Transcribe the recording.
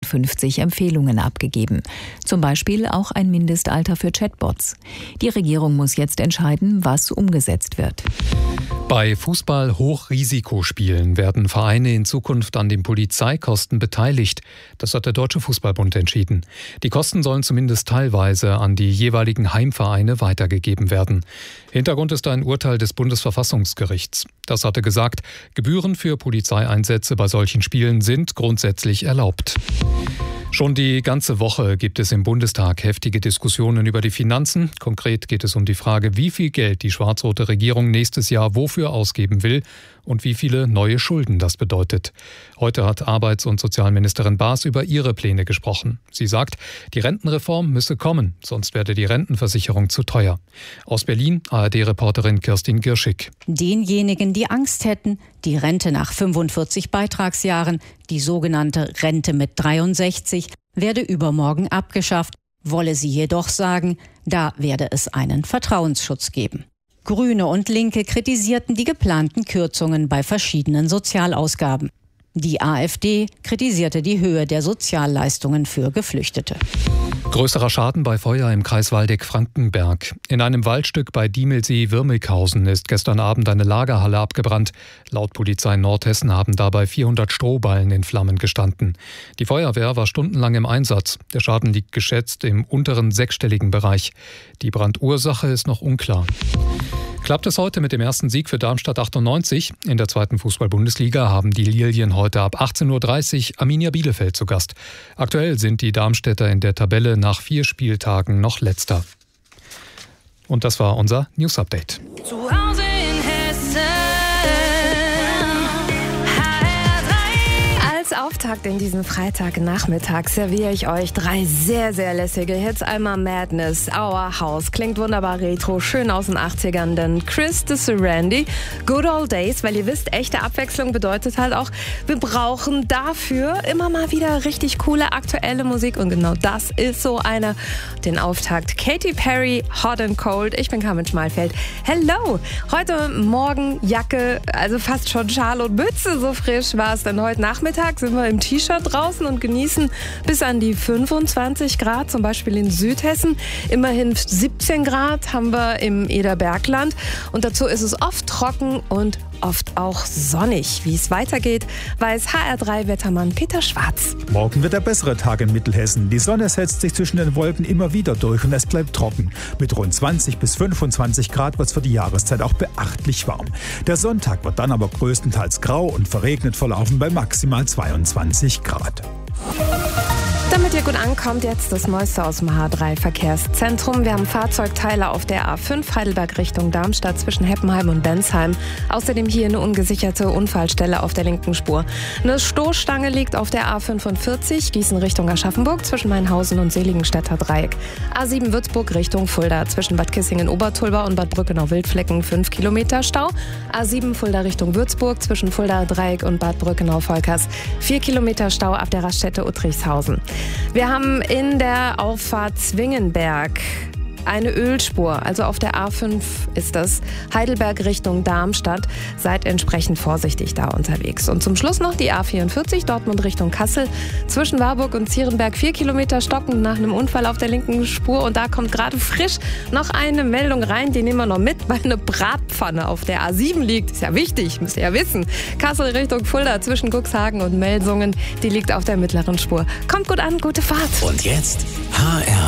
52 Empfehlungen abgegeben. Zum Beispiel auch ein Mindestalter für Chatbots. Die Regierung muss jetzt entscheiden, was umgesetzt wird. Bei Fußball-Hochrisikospielen werden Vereine in Zukunft an den Polizeikosten beteiligt. Das hat der Deutsche Fußballbund entschieden. Die Kosten sollen zumindest teilweise an die jeweiligen Heimvereine weitergegeben werden. Hintergrund ist ein Urteil des Bundesverfassungsgerichts. Das hatte gesagt, Gebühren für Polizeieinsätze bei solchen Spielen sind grundsätzlich erlaubt. Schon die ganze Woche gibt es im Bundestag heftige Diskussionen über die Finanzen. Konkret geht es um die Frage, wie viel Geld die schwarz-rote Regierung nächstes Jahr wofür ausgeben will und wie viele neue Schulden das bedeutet. Heute hat Arbeits- und Sozialministerin Baas über ihre Pläne gesprochen. Sie sagt, die Rentenreform müsse kommen, sonst werde die Rentenversicherung zu teuer. Aus Berlin ARD-Reporterin Kirstin Girschig. Denjenigen, die Angst hätten, die Rente nach 45 Beitragsjahren, die sogenannte Rente mit 63, werde übermorgen abgeschafft, wolle sie jedoch sagen, da werde es einen Vertrauensschutz geben. Grüne und Linke kritisierten die geplanten Kürzungen bei verschiedenen Sozialausgaben. Die AfD kritisierte die Höhe der Sozialleistungen für Geflüchtete. Größerer Schaden bei Feuer im Kreis Waldeck-Frankenberg. In einem Waldstück bei Diemelsee-Wirmelkausen ist gestern Abend eine Lagerhalle abgebrannt. Laut Polizei Nordhessen haben dabei 400 Strohballen in Flammen gestanden. Die Feuerwehr war stundenlang im Einsatz. Der Schaden liegt geschätzt im unteren sechsstelligen Bereich. Die Brandursache ist noch unklar. Klappt es heute mit dem ersten Sieg für Darmstadt 98? In der zweiten Fußball-Bundesliga haben die Lilien heute ab 18:30 Uhr Arminia Bielefeld zu Gast. Aktuell sind die Darmstädter in der Tabelle nach 4 Spieltagen noch Letzter. Und das war unser News-Update. Zu Hause in Hessen. Als Auftakt in diesen Freitagnachmittag serviere ich euch 3 sehr, sehr lässige Hits. Einmal Madness, Our House, klingt wunderbar retro, schön aus den 80ern. Dann Chris de Surrandy, Good Old Days, weil ihr wisst, echte Abwechslung bedeutet halt auch, wir brauchen dafür immer mal wieder richtig coole, aktuelle Musik. Und genau das ist so eine. Den Auftakt Katy Perry, Hot and Cold. Ich bin Carmen Schmalfeld. Hello! Heute Morgen Jacke, also fast schon Schal und Mütze, so frisch war es. Denn heute Nachmittag sind wir im T-Shirt draußen und genießen bis an die 25 Grad, zum Beispiel in Südhessen. Immerhin 17 Grad haben wir im Ederbergland. Und dazu ist es oft trocken und oft auch sonnig. Wie es weitergeht, weiß HR3-Wettermann Peter Schwarz. Morgen wird der bessere Tag in Mittelhessen. Die Sonne setzt sich zwischen den Wolken immer wieder durch und es bleibt trocken. Mit rund 20 bis 25 Grad wird es für die Jahreszeit auch beachtlich warm. Der Sonntag wird dann aber größtenteils grau und verregnet verlaufen bei maximal 22 Grad. Damit ihr gut ankommt, jetzt das Neueste aus dem H3-Verkehrszentrum. Wir haben Fahrzeugteile auf der A5 Heidelberg Richtung Darmstadt zwischen Heppenheim und Bensheim. Außerdem hier eine ungesicherte Unfallstelle auf der linken Spur. Eine Stoßstange liegt auf der A45 Gießen Richtung Aschaffenburg zwischen Mainhausen und Seligenstädter Dreieck. A7 Würzburg Richtung Fulda zwischen Bad Kissingen-Obertulba und Bad Brückenau-Wildflecken 5 Kilometer Stau. A7 Fulda Richtung Würzburg zwischen Fulda Dreieck und Bad Brückenau-Volkers 4 Kilometer Stau ab der Raststätte Uttrichshausen. Wir haben in der Auffahrt Zwingenberg eine Ölspur, also auf der A5 ist das, Heidelberg Richtung Darmstadt. Seid entsprechend vorsichtig da unterwegs. Und zum Schluss noch die A44 Dortmund Richtung Kassel. Zwischen Warburg und Zierenberg 4 Kilometer stocken nach einem Unfall auf der linken Spur. Und da kommt gerade frisch noch eine Meldung rein, die nehmen wir noch mit, weil eine Bratpfanne auf der A7 liegt. Ist ja wichtig, müsst ihr ja wissen. Kassel Richtung Fulda zwischen Cuxhagen und Melsungen, die liegt auf der mittleren Spur. Kommt gut an, gute Fahrt. Und jetzt HR